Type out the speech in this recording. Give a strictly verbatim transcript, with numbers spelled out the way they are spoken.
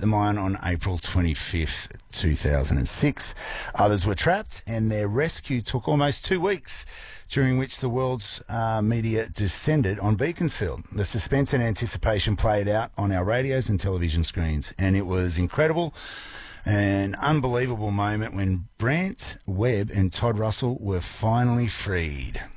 the mine on April twenty-fifth, two thousand six. Others were trapped, and their rescue took almost two weeks, during which the world's uh, media descended on Beaconsfield. The suspense and anticipation played out on our radios and television screens, and it was incredible. An unbelievable moment when Brant Webb and Todd Russell were finally freed.